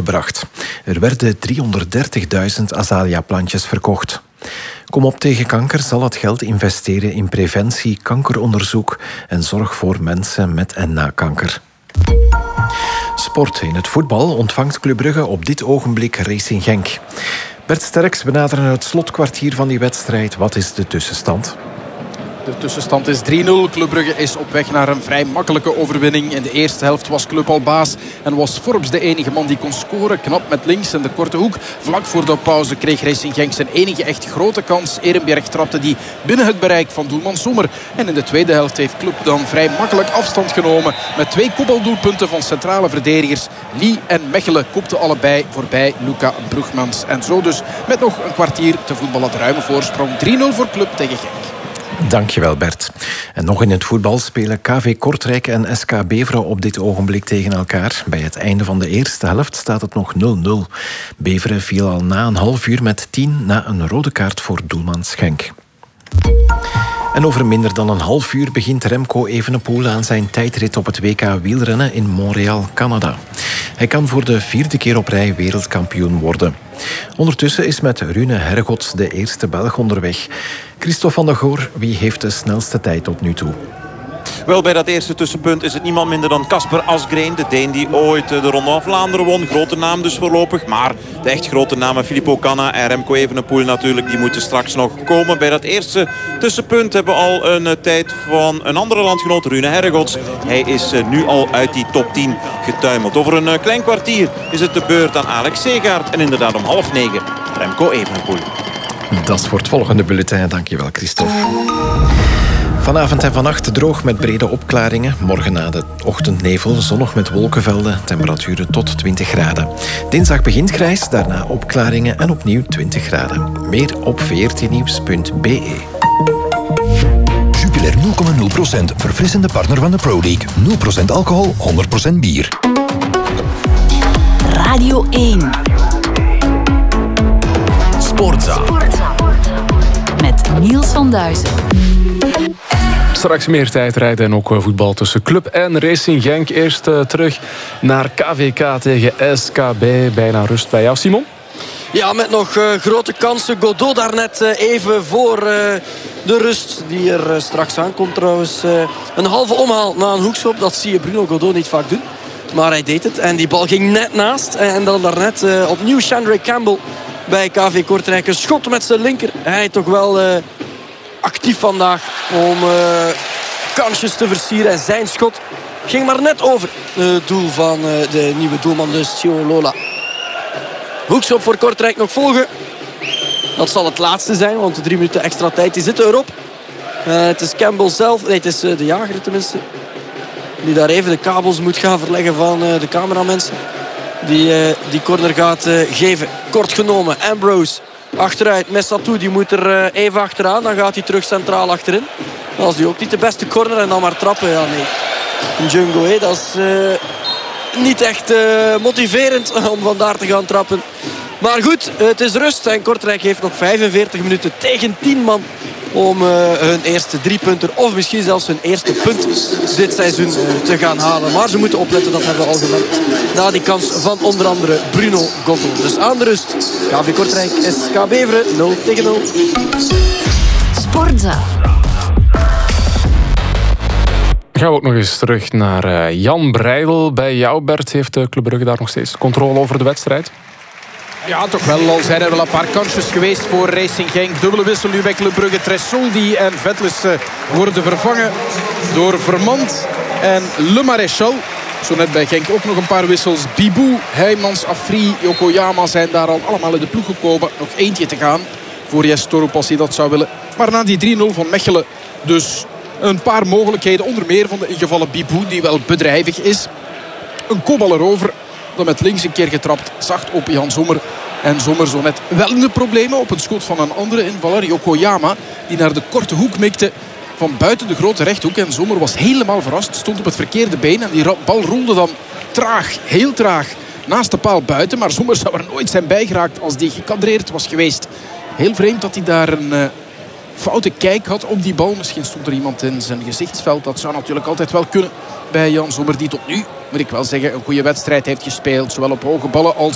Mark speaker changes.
Speaker 1: gebracht. Er werden 330.000 azalea-plantjes verkocht. Kom op tegen kanker zal het geld investeren in preventie, kankeronderzoek en zorg voor mensen met en na kanker. Sport. In het voetbal ontvangt Club Brugge op dit ogenblik Racing Genk. Bert Sterks benaderen het slotkwartier van die wedstrijd. Wat is de tussenstand?
Speaker 2: De tussenstand is 3-0. Club Brugge is op weg naar een vrij makkelijke overwinning. In de eerste helft was Club al baas en was Forbes de enige man die kon scoren. Knap met links in de korte hoek. Vlak voor de pauze kreeg Racing Genk zijn enige echt grote kans. Ehrenberg trapte die binnen het bereik van doelman Sommer. En in de tweede helft heeft Club dan vrij makkelijk afstand genomen. Met 2 kopbaldoelpunten van centrale verdedigers. Lee en Mechelen kopten allebei voorbij Luca Brugmans. En zo dus met nog een kwartier te voetballen de ruime voorsprong. 3-0 voor Club tegen Genk.
Speaker 1: Dankjewel Bert. En nog in het voetbal spelen KV Kortrijk en SK Beveren op dit ogenblik tegen elkaar. Bij het einde van de eerste helft staat het nog 0-0. Beveren viel al na een half uur met 10 na een rode kaart voor doelman Schenk. En over minder dan een half uur begint Remco Evenepoel aan zijn tijdrit op het WK wielrennen in Montreal, Canada. Hij kan voor de 4e keer op rij wereldkampioen worden. Ondertussen is met Rune Hergots de eerste Belg onderweg. Christophe van der Goor, wie heeft de snelste tijd tot nu toe?
Speaker 3: Wel, bij dat eerste tussenpunt is het niemand minder dan Kasper Asgreen. De Deen die ooit de Ronde van Vlaanderen won. Grote naam dus voorlopig. Maar de echt grote namen Filippo Ganna en Remco Evenepoel natuurlijk, die moeten straks nog komen. Bij dat eerste tussenpunt hebben we al een tijd van een andere landgenoot, Rune Hergots. Hij is nu al uit die top 10 getuimeld. Over een klein kwartier is het de beurt aan Alex Segaert. En inderdaad om 8:30 Remco Evenepoel.
Speaker 1: Dat is voor het volgende bulletin. Dankjewel, Christophe. Vanavond en vannacht droog met brede opklaringen. Morgen na de ochtendnevel zonnig met wolkenvelden. Temperaturen tot 20 graden. Dinsdag begint grijs, daarna opklaringen en opnieuw 20 graden. Meer op vrtnieuws.be.
Speaker 4: Jupiler 0,0%. Verfrissende partner van de Pro League. 0% alcohol, 100% bier.
Speaker 5: Radio 1.
Speaker 4: Sportza.
Speaker 5: Met Niels van Duizen.
Speaker 6: Straks meer tijdrijden en ook voetbal tussen Club en Racing Genk. Eerst terug naar KVK tegen SKB. Bijna rust bij jou, Simon.
Speaker 7: Ja, met nog grote kansen. Godot daarnet even voor de rust die er straks aankomt trouwens. Een halve omhaal na een hoekschop. Dat zie je Bruno Godot niet vaak doen. Maar hij deed het. En die bal ging net naast. En dan daarnet opnieuw Shandray Campbell bij KV Kortrijk. Een schot met zijn linker. Hij toch wel actief vandaag om kansjes te versieren. En zijn schot ging maar net over het doel van de nieuwe doelman, dus Sio Lola. Hoekschop voor Kortrijk nog volgen. Dat zal het laatste zijn, want de 3 minuten extra tijd die zitten erop. Het is Campbell zelf, nee, het is de jager tenminste, die daar even de kabels moet gaan verleggen van de cameramensen. Die corner gaat geven. Kort genomen, Ambrose achteruit. Messatou, die moet er even achteraan. Dan gaat hij terug centraal achterin. Dat is nu ook niet de beste corner en dan maar trappen. Ja, nee. Djungo, dat is niet echt motiverend om vandaar te gaan trappen. Maar goed, het is rust en Kortrijk heeft nog 45 minuten tegen 10 man om hun eerste 3 punten of misschien zelfs hun eerste punt dit seizoen te gaan halen. Maar ze moeten opletten, dat hebben we al gemerkt. Na die kans van onder andere Bruno Godot. Dus aan de rust. KV Kortrijk, SK Beveren, 0-0.
Speaker 5: Sportza.
Speaker 6: Gaan we ook nog eens terug naar Jan Breidel. Bij jou, Bert, heeft Club Brugge daar nog steeds controle over de wedstrijd?
Speaker 2: Ja, toch wel. Al zijn er wel een paar kansjes geweest voor Racing Genk. Dubbele wissel nu bij Club Brugge. Tressoldi en Vetlis worden vervangen door Vermand en Le Maréchal. Zo net bij Genk ook nog een paar wissels. Bibou, Heijmans, Afri, Yokoyama zijn daar al allemaal in de ploeg gekomen. Nog eentje te gaan voor Jes Torup als hij dat zou willen. Maar na die 3-0 van Mechelen dus een paar mogelijkheden. Onder meer van de ingevallen Bibou, die wel bedrijvig is. Een kopbal erover. Dan met links een keer getrapt. Zacht op Jan Sommer. En Sommer zo net wel in de problemen op een schot van een andere invaller. Yokoyama, die naar de korte hoek mikte van buiten de grote rechthoek. En Sommer was helemaal verrast. Stond op het verkeerde been. En die bal rolde dan traag, heel traag, naast de paal buiten. Maar Sommer zou er nooit zijn bijgeraakt als die gekadreerd was geweest. Heel vreemd dat hij daar een foute kijk had op die bal. Misschien stond er iemand in zijn gezichtsveld. Dat zou natuurlijk altijd wel kunnen bij Jan Sommer, die tot nu, moet ik wel zeggen, een goede wedstrijd heeft gespeeld. Zowel op hoge ballen als